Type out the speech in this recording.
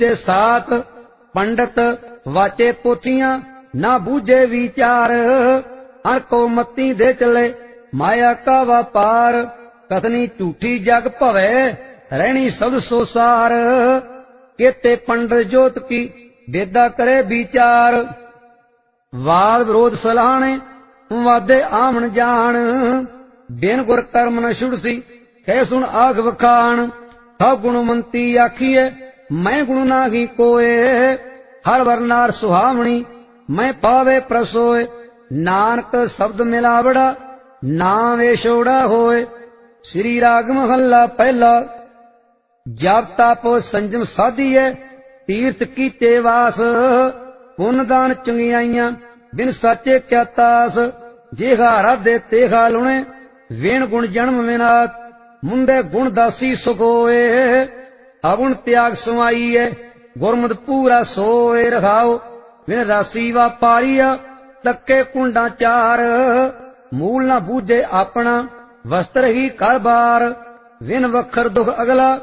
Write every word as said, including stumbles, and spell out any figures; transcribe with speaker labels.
Speaker 1: ਕੀਤੇ ਸਾਤ पंडित वाचे पोथियां ना बूझे विचार अणको मती दे चले माया का व्यापार कथनी झूठी जग भवे रहनी सद सोसार केते पंडित जोत की वेदा करे विचार वाद विरोध सलाहने वादे आमन जान बिन गुर कर्म न छुड़सी कह सुन आग वखान था गुणवंती आखिए मैं गुण नागी कोए हर वरनार सुहावनी मैं पावे प्रसोए नानक शब्द मिलावड़ा नाम एशोड़ा होए। श्री राग महला पहला। जप तप संजम साधिए तीर्थ कीते वास पुन दान चंगियाइयां बिन साचे क्या तास जेहा राधे तेहा लुणे वेण गुण जन्म विनात मुंडे गुण दासी सुखोए अगुण त्याग समाइए गुरमुत पूरा सोए रखाओ विन राशि व्यापारिया तक्के कुंडा चार मूल न बूझे अपना वस्त्र ही कर बार विन वखर दुख अगला